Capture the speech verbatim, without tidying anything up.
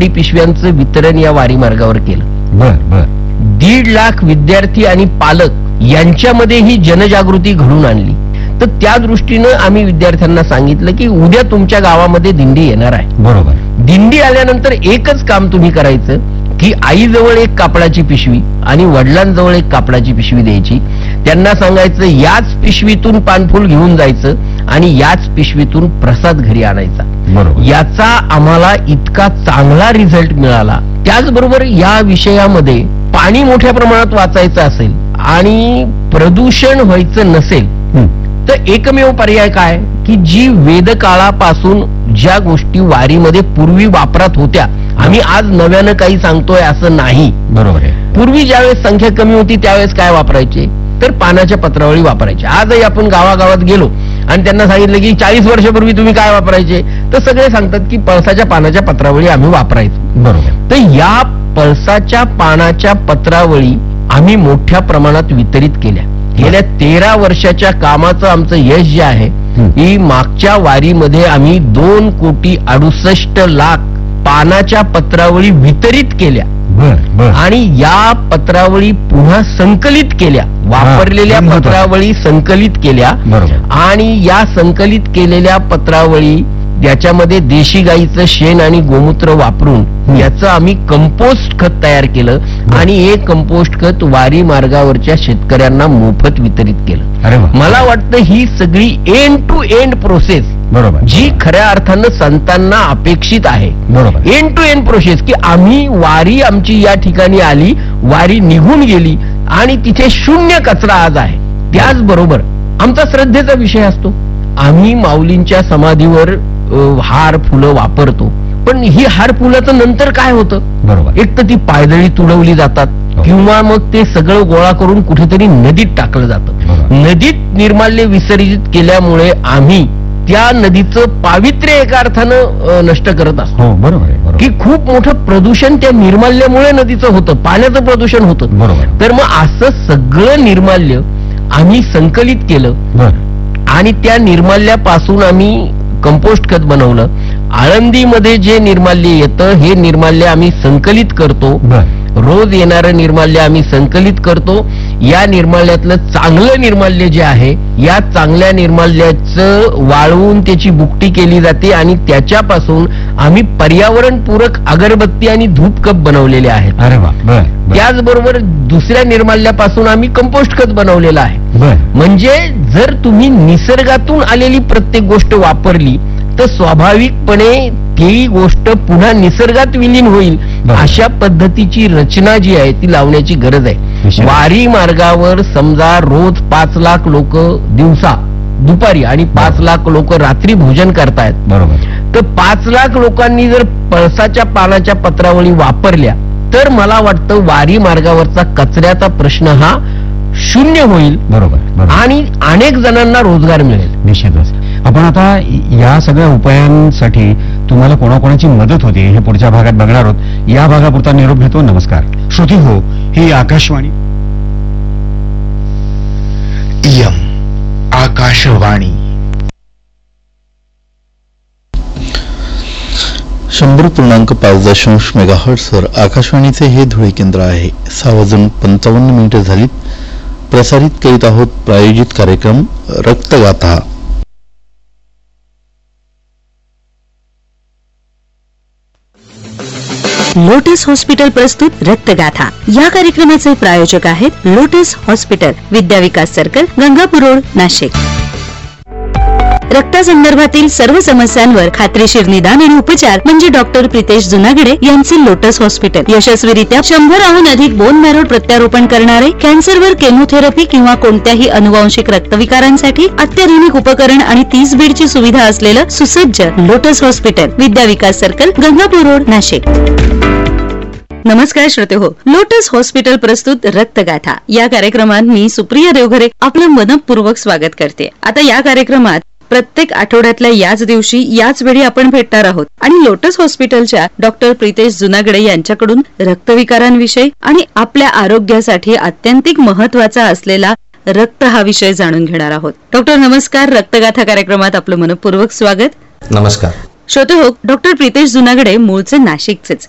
कापडी पिशव्यांचं वितरण या वारी मार्गावर केलं. बर बर दीड लाख विद्यार्थी आणि पालक यांच्यामध्ये ही जनजागृती घडून आणली. तर त्या दृष्टीनं आम्ही विद्यार्थ्यांना सांगितलं की उद्या तुमच्या गावामध्ये दिंडी येणार आहे. बरोबर. दिंडी आल्यानंतर एकच काम तुम्ही करायचं की आईजवळ एक कापडाची पिशवी आणि वडिलांजवळ एक कापडाची पिशवी द्यायची. त्यांना सांगायचं याच पिशवीतून पानफुल घेऊन जायचं आणि याच पिशवीतून प्रसाद घरी आणायचा. बरोबर. याचा आम्हाला इतका चांगला रिझल्ट मिळाला. त्याचबरोबर या विषयामध्ये पाणी मोठ्या प्रमाणात वाचायचं असेल आणि प्रदूषण व्हायचं नसेल तर एकमेव पर्याय काय की जी वेदकाळापासून ज्या गोष्टी वारीमध्ये पूर्वी वापरात होत्या, आम्ही आज नव्यानं काही सांगतोय असं नाही. बरोबर आहे. पूर्वी ज्यावेळेस संख्या कमी होती त्यावेळेस काय वापरायचे तर पानाच्या पत्रावळी वापरायचे. आजही आपण गावागावात गेलो आणि त्यांना सांगितलं की चाळीस वर्षापूर्वी तुम्ही काय वापरायचे तर सगळे सांगतात की पळसाच्या पानाच्या पत्रावळी आम्ही वापरायचो. बरोबर. तर या पळसाच्या पानाच्या पत्रावळी आम्ही मोठ्या प्रमाणात वितरित केल्या. गेल्या तेरा वर्षाच्या कामाचं आमचं यश जे आहे की मागच्या वारीमध्ये आम्ही दोन कोटी अडुसष्ट लाख पानाच्या पत्रावळी वितरित केल्या. आणि या पत्रावळी पुन्हा संकलित केल्या. वापरलेल्या पत्रावळी संकलित केल्या आणि या संकलित केलेल्या पत्रावळी याच्यामध्ये देशी गाईचं शेण आणि गोमूत्र वापरून याचं आम्ही कंपोस्ट खत तयार केलं आणि हे कंपोस्ट खत वारी मार्गावरच्या शेतकऱ्यांना मोफत वितरित केलं. मला वाटतं ही सगळी एंड टू एंड प्रोसेस बरोबर जी खऱ्या अर्थानं संतांना अपेक्षित आहे. बरोबर. एंड टू एंड प्रोसेस की आम्ही वारी आमची या ठिकाणी आली, वारी निघून गेली आणि तिथे शून्य कचरा आज आहे. त्याचबरोबर आमचा श्रद्धेचा विषय असतो. आम्ही माऊलींच्या समाधीवर हार फुलं वापरतो, पण ही हार फुलाचं नंतर काय होतं. बरोबर. एक तर ती पायदळी तुडवली जातात किंवा मग ते सगळं गोळा करून कुठेतरी नदीत टाकलं जातं. नदीत निर्माल्य विसर्जित केल्यामुळे आम्ही त्या नदीचं पावित्र्य एका अर्थानं नष्ट करत असतो. बरोबर की खूप मोठं प्रदूषण त्या निर्माल्यामुळे नदीचं होतं, पाण्याचं प्रदूषण होतं. बरोबर. तर मग असं सगळं निर्माल्य आम्ही संकलित केलं आणि त्या निर्माल्यापासून आम्ही कंपोस्ट खत बनवलं. आळंदीमध्ये जे निर्माल्य येतं हे निर्माल्य आम्ही संकलित करतो. रोज येणारं निर्माल्य आम्ही संकलित करतो. या निर्माल्यातलं चांगलं निर्माल्य जे आहे या चांगल्या निर्माल्याचं वाळवून त्याची बुकटी केली जाते आणि त्याच्यापासून आम्ही पर्यावरणपूरक अगरबत्ती आणि धूप कप बनवलेले आहेत. अरे वा. त्याचबरोबर दुसऱ्या निर्माल्यापासून आम्ही कंपोस्ट खत बनवलेलं आहे. म्हणजे जर तुम्ही निसर्गातून आलेली प्रत्येक गोष्ट वापरली तर स्वाभाविकपणे ती गोष्ट पुन्हा निसर्गात विलीन होईल. अशा पद्धतीची रचना जी आहे ती लावण्याची गरज आहे. वारी मार्गावर समजा रोज पाच लाख लोक दिवसा दुपारी आणि पाच लाख लोक रात्री भोजन करतायत. बरोबर. तर पाच लाख लोकांनी जर पळसाच्या पानाच्या पत्रावळी वापरल्या तर मला वाटतं वारी मार्गावरचा कचऱ्याचा प्रश्न हा शून्य होईल. बरोबर. आणि अनेक जणांना रोजगार मिळेल. निश्चितच. आपण आता या सगळ्या उपायांसाठी तुम्हाला कोणाकोणाची मदत होते हे पुढच्या भागात बघणार आहोत. या भागापुरता निरोप घेतो. नमस्कार श्रोते हो, ही आकाशवाणी यम आकाशवाणी शंभर पूर्णांक पाच दशांश मेगाहर्ट्झवर आकाशवाणीचे हे धुळे केंद्र आहे. सहा वाजून पंचावन्न मिनिटे झालीत. प्रसारित करीत आहोत प्रायोजित कार्यक्रम रक्तगाथा. लोटस हॉस्पिटल प्रस्तुत रक्तगाथा. या कार्यक्रमाचे प्रायोजक आहेत lotus hospital, Vidyavikas circle, Gangapur road, Nashik. रक्तासंदर्भातील सर्व समस्यांवर खात्रीशीर निदान आणि उपचार म्हणजे डॉक्टर प्रितेश जुनागडे यांचे लोटस हॉस्पिटल. यशस्वीरित्या शंभराहून अधिक बोन मॅरो प्रत्यारोपण करणारे, कॅन्सरवर केमोथेरपी किंवा कोणत्याही अनुवांशिक रक्तविकारांसाठी अत्याधुनिक उपकरण आणि तीस बेडची सुविधा असलेलं सुसज्ज lotus hospital, Vidyavikas circle, Gangapur road, Nashik. नमस्कार श्रोते हो, लोटस हॉस्पिटल प्रस्तुत रक्तगाथा या कार्यक्रमात मी सुप्रिया देवघरे आपलं मनपूर्वक स्वागत करते. आता या कार्यक्रमात प्रत्येक आठवड्यातल्या याच दिवशी याच वेळी आपण भेटणार आहोत आणि लोटस हॉस्पिटलच्या डॉक्टर प्रितेश जुनागडे यांच्याकडून रक्तविकारांविषयी आणि आपल्या आरोग्यासाठी अत्यंतिक महत्वाचा असलेला रक्त हा विषय जाणून घेणार आहोत. डॉक्टर नमस्कार, रक्तगाथा कार्यक्रमात आपलं मनपूर्वक स्वागत. नमस्कार श्रोते हो, डॉक्टर प्रितेश जुनागडे मूळचे नाशिकचेच,